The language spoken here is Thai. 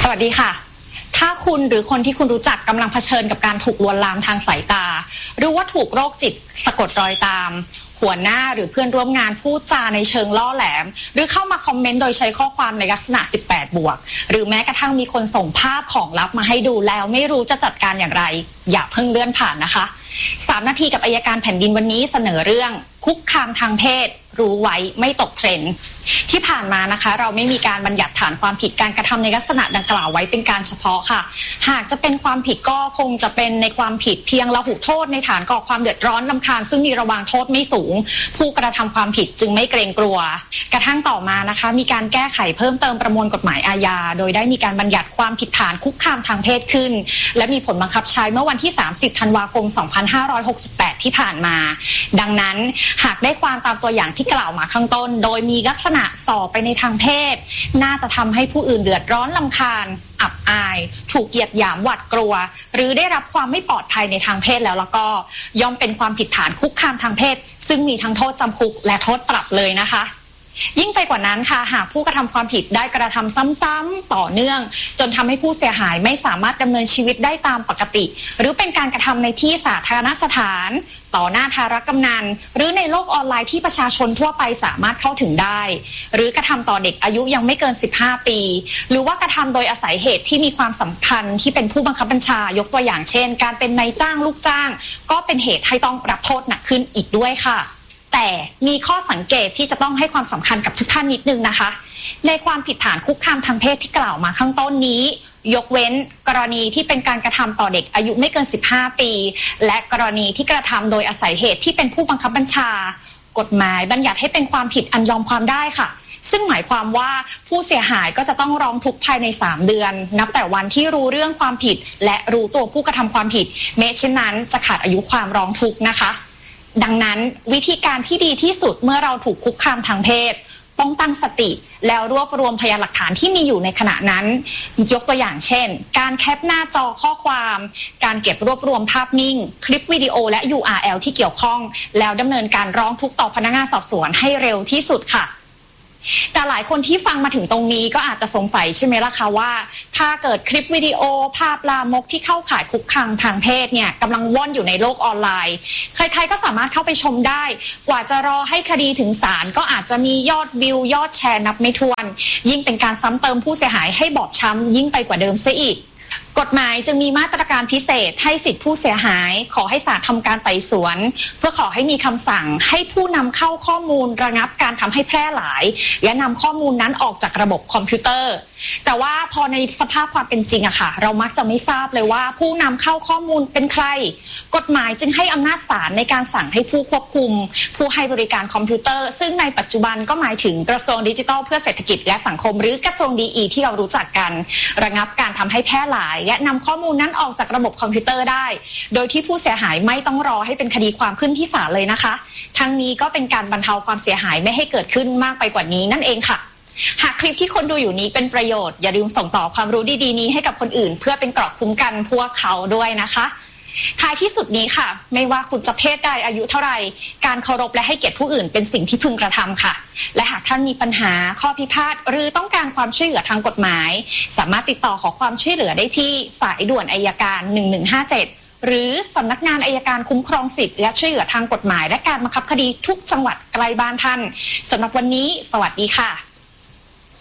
วัสดีค่ะถ้าคุณหรือคนที่คุณรู้จักกำลังเผชิญกับการถูกลวนลามทางสายตาหรือว่าถูกโรคจิตสะกดรอยตามหัวหน้าหรือเพื่อนร่วมงานพูดจาในเชิงล่อแหลมหรือเข้ามาคอมเมนต์โดยใช้ข้อความในลักษณะ18 บวกหรือแม้กระทั่งมีคนส่งภาพของลับมาให้ดูแล้วไม่รู้จะจัดการอย่างไรอย่าเพิ่งเลื่อนผ่านนะคะ3 นาทีกับอัยการแผ่นดินวันนี้เสนอเรื่องคุกคามทางเพศรู้ไว้ไม่ตกเทรนด์ที่ผ่านมานะคะเราไม่มีการบัญญัติฐานความผิดการกระทำในลักษณะดังกล่าวไว้เป็นการเฉพาะค่ะหากจะเป็นความผิดก็คงจะเป็นในความผิดเพียงละหุโทษในฐานก่อความเดือดร้อนรำคาญซึ่งมีระวางโทษไม่สูงผู้กระทำความผิดจึงไม่เกรงกลัวกระทั่งต่อมานะคะมีการแก้ไขเพิ่มเติมประมวลกฎหมายอาญาโดยได้มีการบัญญัติความผิดฐานคุกคามทางเพศขึ้นและมีผลบังคับใช้เมื่อวันที่30 ธันวาคม 2568 ที่ผ่านมาดังนั้นหากได้ความตามตัวอย่างที่กล่าวมาข้างต้นโดยมีลักษณะส่อไปในทางเพศน่าจะทำให้ผู้อื่นเดือดร้อนรำคาญอับอายถูกเหยียดหยามหวาดกลัวหรือได้รับความไม่ปลอดภัยในทางเพศแล้วก็ย่อมเป็นความผิดฐานคุกคามทางเพศซึ่งมีทั้งโทษจำคุกและโทษปรับเลยนะคะยิ่งไปกว่านั้นค่ะหากผู้กระทำความผิดได้กระทำซ้ำๆต่อเนื่องจนทำให้ผู้เสียหายไม่สามารถดำเนินชีวิตได้ตามปกติหรือเป็นการกระทำในที่สาธารณสถานต่อหน้าทารกำนันหรือในโลกออนไลน์ที่ประชาชนทั่วไปสามารถเข้าถึงได้หรือกระทำต่อเด็กอายุยังไม่เกิน15 ปีหรือว่ากระทำโดยอาศัยเหตุที่มีความสำคัญที่เป็นผู้บังคับบัญชายกตัวอย่างเช่นการเป็นนายจ้างลูกจ้างก็เป็นเหตุให้ต้องรับโทษหนักขึ้นอีกด้วยค่ะแต่มีข้อสังเกตที่จะต้องให้ความสำคัญกับทุกท่านนิดนึงนะคะในความผิดฐานคุกคามทางเพศที่กล่าวมาข้างต้นนี้ยกเว้นกรณีที่เป็นการกระทำต่อเด็กอายุไม่เกิน15 ปีและกรณีที่กระทำโดยอาศัยเหตุที่เป็นผู้บังคับบัญชากฎหมายบัญญัติให้เป็นความผิดอันยอมความได้ค่ะซึ่งหมายความว่าผู้เสียหายก็จะต้องร้องทุกข์ภายใน3 เดือนนับแต่วันที่รู้เรื่องความผิดและรู้ตัวผู้กระทำความผิดแม้เช่นนั้นจะขาดอายุความร้องทุกข์นะคะดังนั้นวิธีการที่ดีที่สุดเมื่อเราถูกคุกคามทางเพศต้องตั้งสติแล้วรวบรวมพยานหลักฐานที่มีอยู่ในขณะนั้นยกตัวอย่างเช่นการแคปหน้าจอข้อความการเก็บรวบรวมภาพนิ่งคลิปวิดีโอและ URL ที่เกี่ยวข้องแล้วดำเนินการร้องทุกข์ต่อพนักงานสอบสวนให้เร็วที่สุดค่ะแต่หลายคนที่ฟังมาถึงตรงนี้ก็อาจจะสงสัยใช่ไหมล่ะคะว่าถ้าเกิดคลิปวิดีโอภาพลามกที่เข้าข่ายคุกคามทางเพศเนี่ยกำลังว่อนอยู่ในโลกออนไลน์ใครๆก็สามารถเข้าไปชมได้กว่าจะรอให้คดีถึงศาลก็อาจจะมียอดวิวยอดแชร์นับไม่ถ้วนยิ่งเป็นการซ้ำเติมผู้เสียหายให้บอบช้ำยิ่งไปกว่าเดิมซะอีกกฎหมายจึงมีมาตรการพิเศษให้สิทธิผู้เสียหายขอให้ศาลทำการไต่สวนเพื่อขอให้มีคำสั่งให้ผู้นำเข้าข้อมูลระงับการทำให้แพร่หลายและนำข้อมูลนั้นออกจากระบบคอมพิวเตอร์แต่ว่าพอในสภาพความเป็นจริงอะค่ะเรามักจะไม่ทราบเลยว่าผู้นำเข้าข้อมูลเป็นใครกฎหมายจึงให้อำนาจศาลในการสั่งให้ผู้ควบคุมผู้ให้บริการคอมพิวเตอร์ซึ่งในปัจจุบันก็หมายถึงกระทรวงดิจิทัลเพื่อเศรษฐกิจและสังคมหรือกระทรวงดีที่เรารู้จักกันระงับการทำให้แพร่หลายและนำข้อมูลนั้นออกจากระบบคอมพิวเตอร์ได้โดยที่ผู้เสียหายไม่ต้องรอให้เป็นคดีความขึ้นที่ศาลเลยนะคะทั้งนี้ก็เป็นการบรรเทาความเสียหายไม่ให้เกิดขึ้นมากไปกว่านี้นั่นเองค่ะหากคลิปที่คนดูอยู่นี้เป็นประโยชน์อย่าลืมส่งต่อความรู้ดีๆนี้ให้กับคนอื่นเพื่อเป็นเกราะคุ้มกันพวกเขาด้วยนะคะท้ายที่สุดนี้ค่ะไม่ว่าคุณจะเพศใดอายุเท่าไหร่การเคารพและให้เกียรติผู้อื่นเป็นสิ่งที่พึงกระทำค่ะและหากท่านมีปัญหาข้อพิพาทหรือต้องการความช่วยเหลือทางกฎหมายสามารถติดต่อขอความช่วยเหลือได้ที่สายด่วนอัยการ1157หรือสำนักงานอัยการคุ้มครองสิทธิและช่วยเหลือทางกฎหมายและการบังคับคดีทุกจังหวัดใกล้บ้านท่านสำหรับวันนี้สวัสดีค่ะ